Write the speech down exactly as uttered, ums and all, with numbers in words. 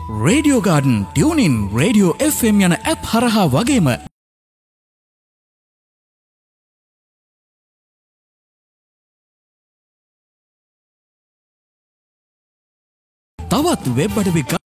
Radio Garden, TuneIn, Radio F M යන app හරහා වගේම තවත් වෙබ් අඩවි